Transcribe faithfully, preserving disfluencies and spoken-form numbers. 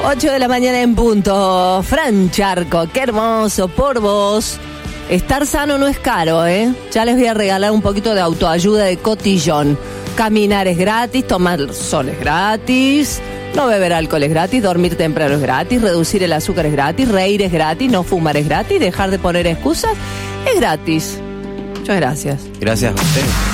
ocho de la mañana en punto. Fran Charco, qué hermoso, por vos. Estar sano no es caro, ¿eh? Ya les voy a regalar un poquito de autoayuda de cotillón. Caminar es gratis, tomar sol es gratis, no beber alcohol es gratis, dormir temprano es gratis, reducir el azúcar es gratis, reír es gratis, no fumar es gratis, dejar de poner excusas es gratis. Muchas gracias. Gracias a usted.